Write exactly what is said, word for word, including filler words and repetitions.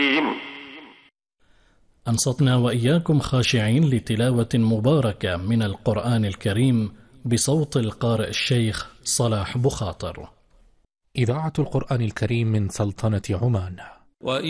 أنصتنا وإياكم خاشعين لتلاوة مباركة من القرآن الكريم بصوت القارئ الشيخ صلاح بخاطر. إذاعة القرآن الكريم من سلطنة عمان.